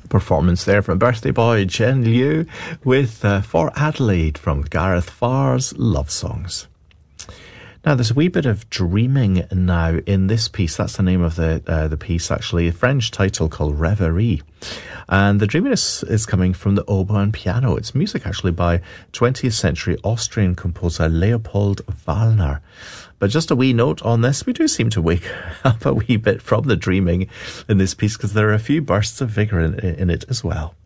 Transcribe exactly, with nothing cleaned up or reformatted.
performance there from birthday boy Jen Liu with uh, For Adelaide from Gareth Farr's Love Songs. Now, there's a wee bit of dreaming now in this piece. That's the name of the uh, the piece, actually. A French title called Rêverie. And the dreaminess is coming from the oboe and piano. It's music, actually, by twentieth century Austrian composer Leopold Wallner. But just a wee note on this, we do seem to wake up a wee bit from the dreaming in this piece because there are a few bursts of vigour in, in it as well.